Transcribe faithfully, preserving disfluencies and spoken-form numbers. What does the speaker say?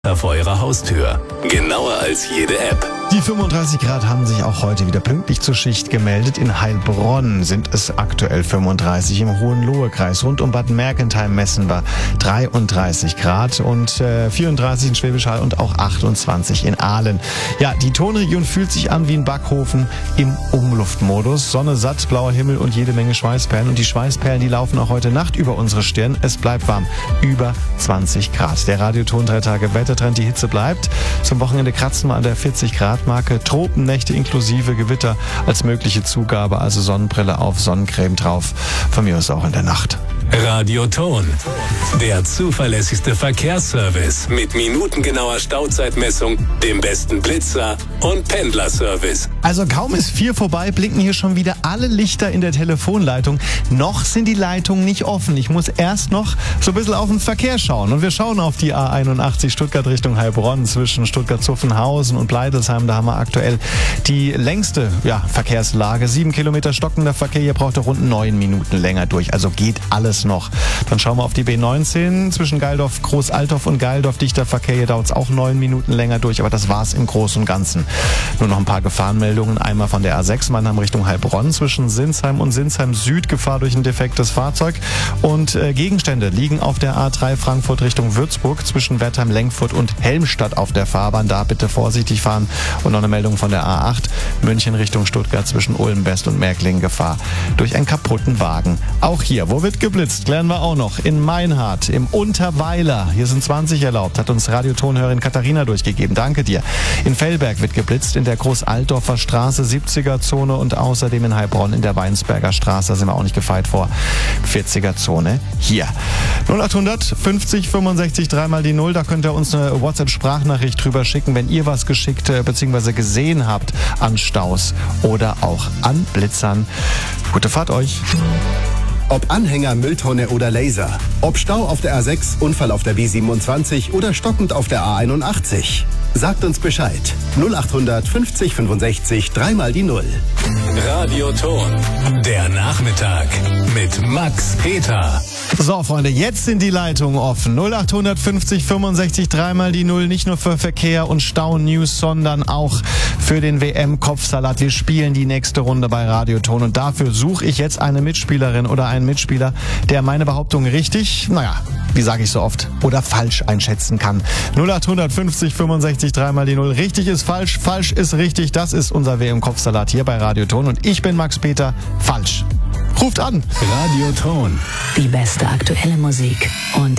vor eurer Haustür. Genauer als jede App. Die fünfunddreißig Grad haben sich auch heute wieder pünktlich zur Schicht gemeldet. In Heilbronn sind es aktuell fünfunddreißig, im Hohenlohe-Kreis. Rund um Bad Mergentheim messen wir dreiunddreißig Grad und äh, vierunddreißig in Schwäbisch Hall und auch achtundzwanzig in Aalen. Ja, die Tonregion fühlt sich an wie ein Backofen im Umluftmodus. Sonne, satt, blauer Himmel und jede Menge Schweißperlen. Und die Schweißperlen, die laufen auch heute Nacht über unsere Stirn. Es bleibt warm, über zwanzig Grad. Der Radioton drei Tage Wettertrend, die Hitze bleibt. Zum Wochenende kratzen wir an der vierzig Grad Marke. Tropennächte inklusive Gewitter als mögliche Zugabe, also Sonnenbrille auf, Sonnencreme drauf. Von mir aus auch in der Nacht. Radioton, der zuverlässigste Verkehrsservice mit minutengenauer Stauzeitmessung, dem besten Blitzer und Pendlerservice. Also kaum ist vier vorbei, blinken hier schon wieder alle Lichter in der Telefonleitung. Noch sind die Leitungen nicht offen. Ich muss erst noch so ein bisschen auf den Verkehr schauen. Und wir schauen auf die A einundachtzig Stuttgart Richtung Heilbronn zwischen Stuttgart-Zuffenhausen und Bleidelsheim. Da haben wir aktuell die längste ja, Verkehrslage. Sieben Kilometer stockender Verkehr. Hier braucht er rund neun Minuten länger durch. Also geht alles noch. Dann schauen wir auf die B neunzehn zwischen Geildorf, Großaltorf und Geildorf. Dichter Verkehr. Hier dauert es auch neun Minuten länger durch. Aber das war's im Großen und Ganzen. Nur noch ein paar Gefahrenmeldungen. Einmal von der A sechs Mannheim Richtung Heilbronn zwischen Sinsheim und Sinsheim Süd. Gefahr durch ein defektes Fahrzeug. Und äh, Gegenstände liegen auf der A drei Frankfurt Richtung Würzburg zwischen Wertheim, Lenkfurt und Helmstadt auf der Fahrbahn. Da bitte vorsichtig fahren. Und noch eine Meldung von der A acht München Richtung Stuttgart zwischen Ulm-West und Märklingen. Gefahr durch einen kaputten Wagen. Auch hier, wo wird geblitzt? Klären wir auch noch. In Meinhardt, im Unterweiler. Hier sind zwanzig erlaubt, hat uns Radiotonhörerin Katharina durchgegeben. Danke dir. In Fellberg wird geblitzt, in der Großaltorfer Straße, siebziger Zone und außerdem in Heilbronn in der Weinsberger Straße. Da sind wir auch nicht gefeit vor. vierziger Zone hier. null achthundert fünfzig fünfundsechzig dreimal die null. Da könnt ihr uns eine WhatsApp-Sprachnachricht drüber schicken, wenn ihr was geschickt äh, bzw. gesehen habt an Staus oder auch an Blitzern. Gute Fahrt euch. Ob Anhänger, Mülltonne oder Laser. Ob Stau auf der A sechs, Unfall auf der B siebenundzwanzig oder stockend auf der A einundachtzig. Sagt uns Bescheid. null achthundert fünfzig fünfundsechzig dreimal die null. Radioton, der Nachmittag mit Max Peter. So, Freunde, jetzt sind die Leitungen offen. null achthundert fünfzig fünfundsechzig dreimal die null. Nicht nur für Verkehr und Stau-News, sondern auch für den W M-Kopfsalat. Wir spielen die nächste Runde bei Radioton und dafür suche ich jetzt eine Mitspielerin oder einen Mitspieler, der meine Behauptung richtig, naja, wie sage ich so oft, oder falsch einschätzen kann. null achthundert fünfzig fünfundsechzig dreimal die null. Richtig ist falsch, falsch ist richtig. Das ist unser W M-Kopfsalat hier bei Radioton und ich bin Max Peter. Falsch. Ruft an. Radioton. Die beste aktuelle Musik und